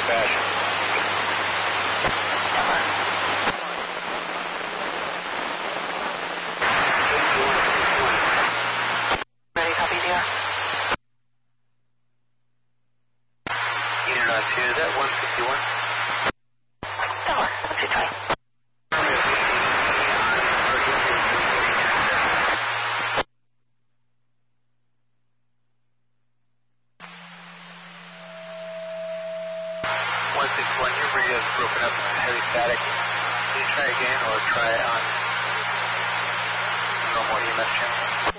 fashion. Ready, copy, DR. Unit on 2, is that 151? Tower, let's see, try. Your radio's broken up and heavy static. Can you try again or try on normal EMS channel?